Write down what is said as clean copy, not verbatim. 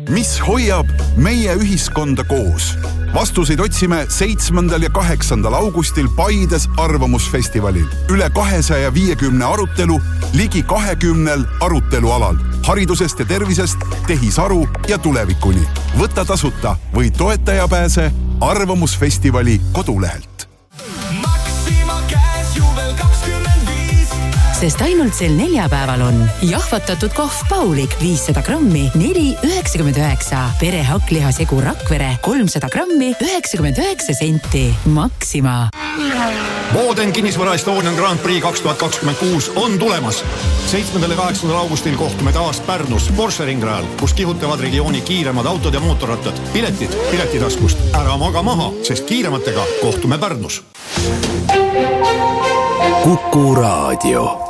Mis hoiab meie ühiskonda koos? Vastuseid otsime 7. ja 8. augustil Paides Arvamusfestivalil. Üle 250 arutelu, ligi 20 arutelualal. Haridusest ja tervisest, tehisaru ja tulevikuni. Võta tasuta või toetaja pääse Arvamusfestivali kodulehelt. Sest ainult sel neljapäeval on jahvatatud kohv Paulik 500 grammi 4,99. Pere hakklihasegu Rakvere 300 grammi 99 senti. Maxima. Boden kinnisvara Estonian Grand Prix 2026 on tulemas. 7. ja 8. augustil kohtume taas Pärnus Porsche ringrajal, kus kihutavad regiooni kiiremad autod ja mootorrattad. Piletid piletitaskust. Ära maga maha, sest kiirematega kohtume Pärnus. Kuku Raadio.